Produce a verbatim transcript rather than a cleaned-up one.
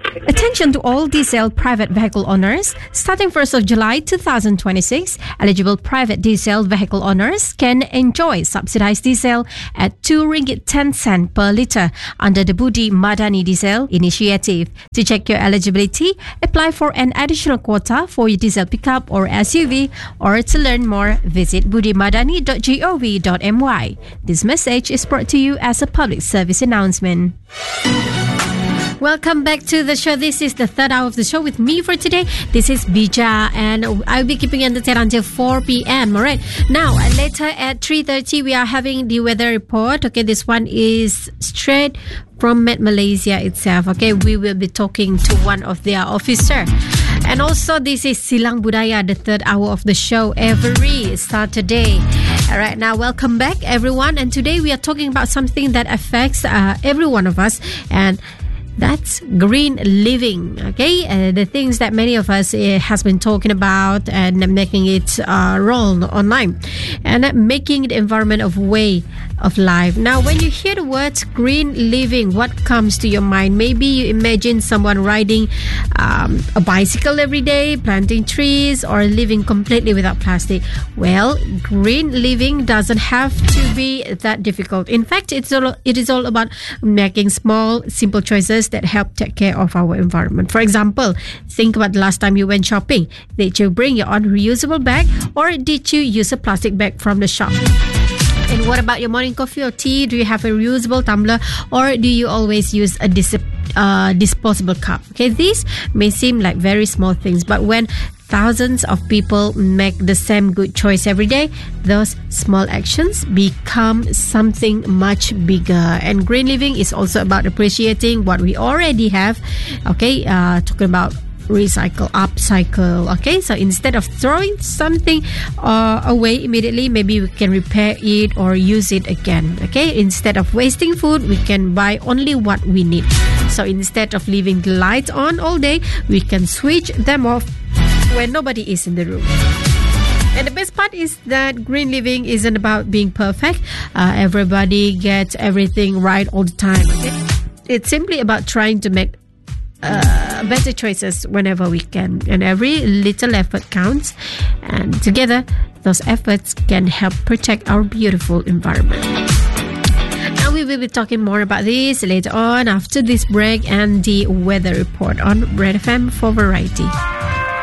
Attention to all diesel private vehicle owners. Starting first of July twenty twenty-six, eligible private diesel vehicle owners can enjoy subsidized diesel at two ringgit ten cents per litre under the Budi Madani Diesel Initiative. To check your eligibility, apply for an additional quota for your diesel pickup or S U V, or to learn more, visit budi madani dot gov dot my. This message is brought to you as a public service announcement. Welcome back to the show. This is the third hour of the show with me for today. This is Bija, and I'll be keeping you entertained until four p.m. Alright. Now, later at three thirty, we are having the weather report. Okay, this one is straight from Met Malaysia itself. Okay, we will be talking to one of their officer. And also, this is Silang Budaya, the third hour of the show every Saturday. Alright, now welcome back, everyone. And today we are talking about something that affects uh, every one of us, and that's green living. Okay, uh, the things that many of us uh, has been talking about and making it uh, roll online, and uh, making the environment a way of life. Now, when you hear the words green living, what comes to your mind? Maybe you imagine someone riding um, a bicycle every day, planting trees, or living completely without plastic. Well, green living doesn't have to be that difficult. In fact, it's all, it is all about making small, simple choices that help take care of our environment. For example, think about the last time you went shopping. Did you bring your own reusable bag, or did you use a plastic bag from the shop? And what about your morning coffee or tea? Do you have a reusable tumbler, or do you always use a dis- uh, disposable cup? Okay, these may seem like very small things, but when thousands of people make the same good choice every day, those small actions become something much bigger. And green living is also about appreciating what we already have. Okay, uh, talking about recycle, upcycle. Okay, so instead of throwing something uh, away immediately, maybe we can repair it or use it again. Okay, instead of wasting food, we can buy only what we need. So instead of leaving the lights on all day, we can switch them off when nobody is in the room. And the best part is that green living isn't about being perfect. Uh, everybody gets everything right all the time. Okay? It's simply about trying to make uh, better choices whenever we can. And every little effort counts. And together, those efforts can help protect our beautiful environment. Now we will be talking more about this later on after this break and the weather report on Red F M for Variety.